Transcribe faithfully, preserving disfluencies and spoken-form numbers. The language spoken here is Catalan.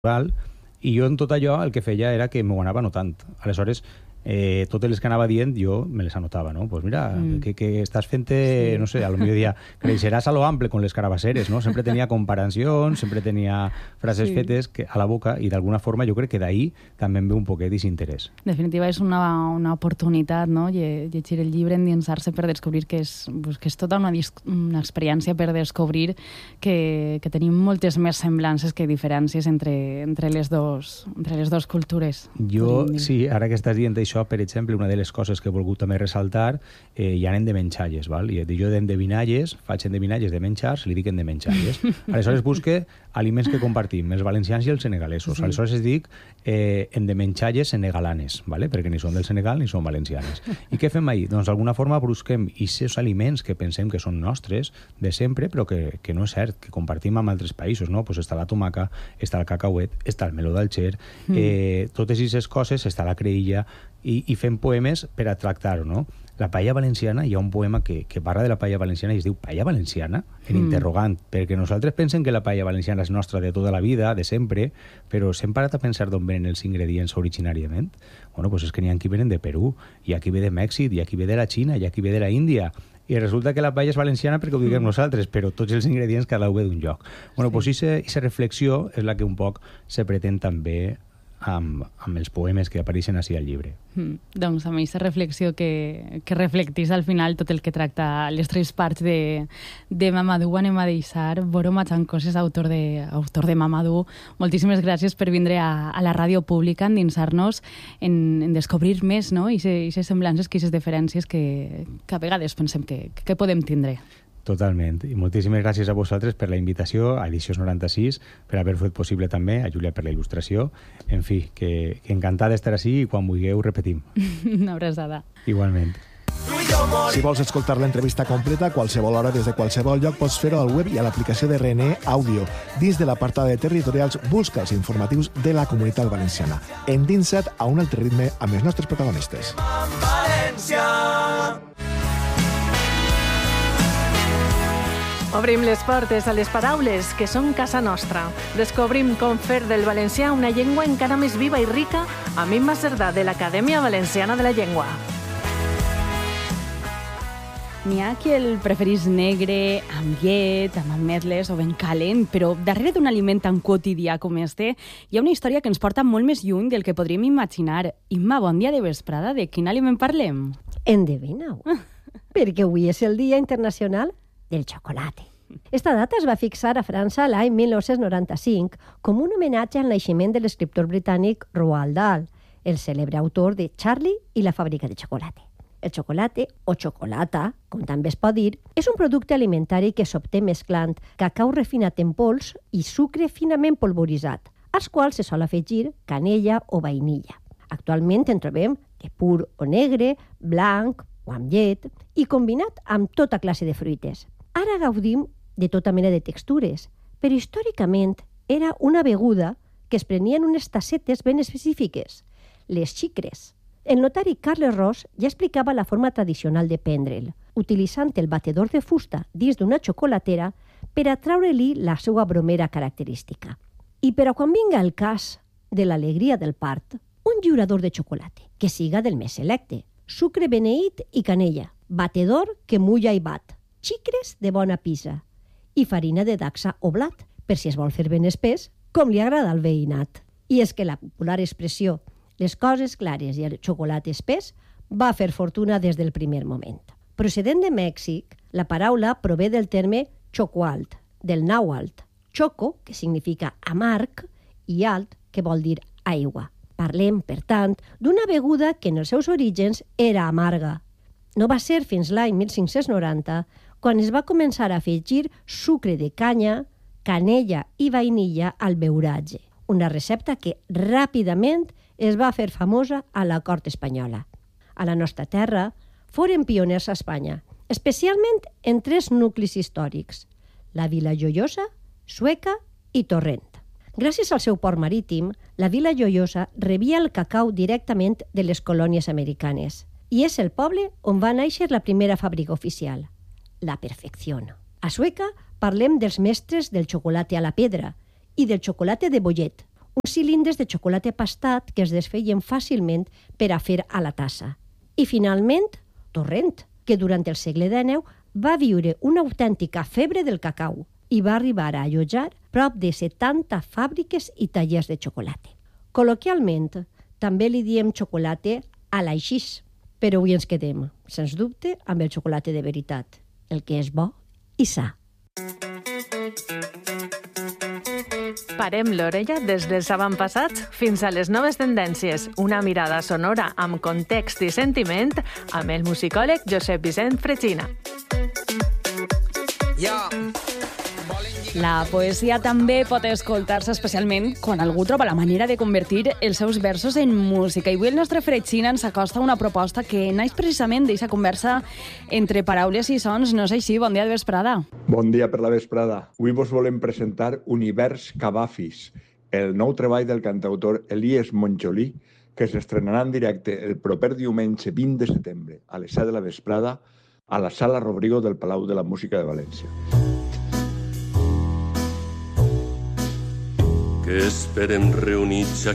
i jo en tot allò el que feia era que m'ho anava anotant. Aleshores, eh, totes les que anava dient jo me les anotava, no? Pues mira, mm. que, que estàs fent-te, sí. no sé, a lo millor dia creixeràs a lo ample con les carabasseres, no? Sempre tenia comparacions, sempre tenia frases sí. fetes que, a la boca, i d'alguna forma jo crec que d'ahí també em ve un poquet d'aquest interès. En definitiva, és una, una oportunitat, no? Llegir el llibre, endinsar-se per descobrir que és, pues, que és tota una, una experiència per descobrir que, que tenim moltes més semblances que diferències entre, entre, les, dos, entre les dos cultures. Jo, sí, ara que estàs dient això, per exemple, una de les coses que he volgut també ressaltar, eh, hi ha endemenxalles, val? I jo d'endevinalles, faig endevinalles de menjars, li dic endemenxalles. Aleshores busque aliments que compartim, els valencians i els senegalesos. Sí. Aleshores es dic eh, endemenxalles senegalanes, ¿vale? Perquè ni són del Senegal ni són valencianes. I què fem ahir? Doncs d'alguna forma busquem aquests aliments que pensem que són nostres de sempre, però que, que no és cert, que compartim amb altres països, no? Pues està la tomaca, està el cacauet, està el meló d'Alger, mm. eh, totes aquestes coses, està la creïlla, i, i fem poemes per a tractar-ho, no? La paella valenciana, hi ha un poema que, que parla de la paella valenciana i es diu paella valenciana, en mm. interrogant, perquè nosaltres pensem que la paella valenciana és nostra de tota la vida, de sempre, però s'hem parat a pensar d'on venen els ingredients originàriament. Bueno, pues és que n'hi ha qui venen de Perú, i aquí ve de Mèxic, i aquí ve de la Xina, i aquí ve de la Índia, i resulta que la paella és valenciana perquè ho diguem mm. nosaltres, però tots els ingredients cada un ve d'un lloc. Bueno, sí. pues aquesta reflexió és la que un poc se pretén també Amb, amb els poemes que apareixen així al llibre. Mm. Doncs amb aquesta reflexió que, que reflectís al final tot el que tracta les tres parts de, de Mamadou anem a deixar. Boro Matxancoses, autor de, autor de Mamadou, moltíssimes gràcies per vindre a, a la ràdio pública, endinsar-nos en, en descobrir més, no? I aquestes semblances, aquestes diferències que, que a vegades pensem que, que podem tindre. Totalment. I moltíssimes gràcies a vosaltres per la invitació a Edicions noranta-sis, per haver fet possible també, a Júlia per la il·lustració. En fi, que, que encantada d'estar així i quan vulgueu repetim. Una abraçada. Igualment. Si vols escoltar l'entrevista completa a qualsevol hora des de qualsevol lloc, pots fer-ho al web i a l'aplicació de R N E Àudio. Dins de l'apartada de territorials, busca els informatius de la Comunitat Valenciana. Endinsa't a un altre ritme amb els nostres protagonistes. València! Obrim les portes a les paraules que són casa nostra. Descobrim com fer del valencià una llengua encara més viva i rica amb Imma Cerdà, de l'Acadèmia Valenciana de la Llengua. N'hi ha qui el preferís negre, amb llet, amb ametles o ben calent, però darrere d'un aliment tan quotidià com este hi ha una història que ens porta molt més lluny del que podríem imaginar. Imma, bon dia de vesprada. De quin aliment parlem? Endevina-ho. Perquè avui és el Dia Internacional del xocolate. Esta data es va fixar a França l'any mil nou-cents noranta-cinc com un homenatge al naixement de l'escriptor britànic Roald Dahl, el cèlebre autor de Charlie i la fàbrica de xocolate. El xocolate, o xocolata, com també es pot dir, és un producte alimentari que s'obté mesclant cacau refinat en pols i sucre finament polvoritzat, als quals se sol afegir canella o vainilla. Actualment en trobem de pur o negre, blanc o amb llet, i combinat amb tota classe de fruites. Ara gaudim de tota mena de textures, però històricament era una beguda que es prenien unes tassetes ben específiques, les xicres. El notari Carles Ros ja explicava la forma tradicional de prendre'l, utilitzant el batedor de fusta dins d'una xocolatera per a treure-li la seva bromera característica. I per a quan vinga el cas de l'alegria del part, un lliurador de xocolate, que siga del més selecte, sucre beneït i canella, batedor que mulla i bat, xicres de bona pisa i farina de dacsa o blat, per si es vol fer ben espès, com li agrada al veïnat. I és que la popular expressió les coses clares i el xocolate espès va fer fortuna des del primer moment. Procedent de Mèxic, la paraula prové del terme chocoalt, del nàhuatl, choco, que significa amarg, i alt, que vol dir aigua. Parlem, per tant, d'una beguda que en els seus orígens era amarga. No va ser fins l'any mil cinc-cents noranta quan es va començar a afegir sucre de canya, canella i vainilla al beuratge, una recepta que ràpidament es va fer famosa a la cort espanyola. A la nostra terra foren pioners a Espanya, especialment en tres nuclis històrics, la Vila Joiosa, Sueca i Torrent. Gràcies al seu port marítim, la Vila Joiosa rebia el cacau directament de les colònies americanes i és el poble on va néixer la primera fàbrica oficial, la Perfección. A Sueca parlem dels mestres del xocolate a la pedra i del xocolate de bollet, uns cilindres de xocolata pastat que es desfeien fàcilment per a fer a la tassa. I finalment, Torrent, que durant el segle dinou va viure una autèntica febre del cacau i va arribar a allotjar prop de setanta fàbriques i tallers de xocolata. Col·loquialment, també li diem xocolata a l'aixís, però avui ens quedem, sens dubte, amb el xocolata de veritat, el que és bo i sa. Parem l'orella des dels avantpassats fins a les noves tendències. Una mirada sonora amb context i sentiment amb el musicòleg Josep Vicent Fregina. La poesia també pot escoltar-se especialment quan algú troba la manera de convertir els seus versos en música. I avui el nostre Fregina ens acosta una proposta que naix precisament d'aquesta conversa entre paraules i sons. No és així? Bon dia de vesprada. Bon dia per la vesprada. Avui vos volem presentar Univers Cavafis, el nou treball del cantautor Elies Montjolí, que s'estrenarà en directe el proper diumenge vint de setembre a les set de la vesprada a la Sala Rodrigo del Palau de la Música de València. Que esperem reunits